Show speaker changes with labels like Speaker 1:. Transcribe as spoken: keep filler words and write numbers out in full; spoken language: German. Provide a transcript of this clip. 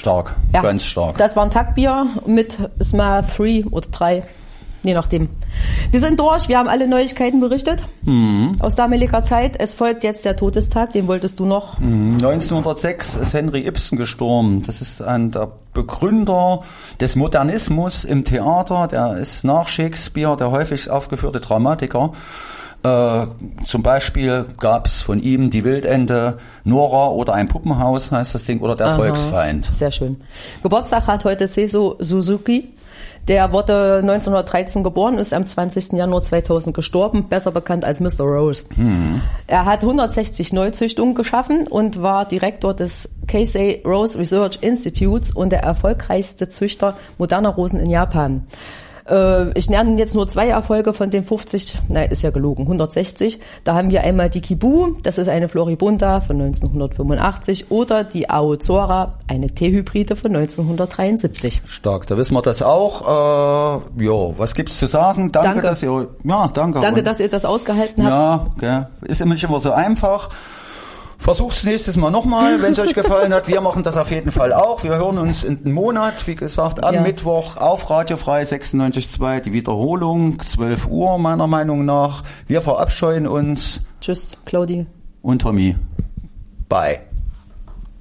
Speaker 1: Stark,
Speaker 2: Ja,
Speaker 1: ganz stark.
Speaker 2: Das war ein Taktbier mit Smell drei oder drei, je nachdem. Wir sind durch, wir haben alle Neuigkeiten berichtet mhm. aus damaliger Zeit. Es folgt jetzt der Todestag, den wolltest du noch.
Speaker 1: Mhm. neunzehnhundertsechs ist Henry Ibsen gestorben. Das ist ein der Begründer des Modernismus im Theater. Der ist nach Shakespeare der häufigst aufgeführte Dramatiker. Äh, zum Beispiel gab es von ihm Die Wildente, Nora oder Ein Puppenhaus heißt das Ding, oder Der Aha, Volksfeind.
Speaker 2: Sehr schön. Geburtstag hat heute Seiso Suzuki. Der wurde neunzehnhundertdreizehn geboren, ist am zwanzigsten Januar zweitausend gestorben, besser bekannt als Mister Rose. Mhm. Er hat hundertsechzig Neuzüchtungen geschaffen und war Direktor des Keisei Rose Research Institutes und der erfolgreichste Züchter moderner Rosen in Japan. Ich nenne jetzt nur zwei Erfolge von den fünfzig, nein, ist ja gelogen, hundertsechzig. Da haben wir einmal die Kibu, das ist eine Floribunda von neunzehnhundertfünfundachtzig, oder die Aozora, eine Teehybride von neunzehnhundertdreiundsiebzig.
Speaker 1: Stark, da wissen wir das auch. Äh, jo, was gibt's zu sagen? Danke,
Speaker 2: danke.
Speaker 1: dass ihr, ja, danke.
Speaker 2: Danke,
Speaker 1: Und,
Speaker 2: dass ihr das ausgehalten habt.
Speaker 1: Ja, okay. Ist immer nicht immer so einfach. Versucht's nächstes Mal nochmal, wenn es euch gefallen hat. Wir machen das auf jeden Fall auch. Wir hören uns in einem Monat, wie gesagt, am ja. Mittwoch auf Radiofrei sechsundneunzig Komma zwei, die Wiederholung, zwölf Uhr meiner Meinung nach. Wir verabscheuen uns.
Speaker 2: Tschüss, Claudi.
Speaker 1: Und Tommy. Bye.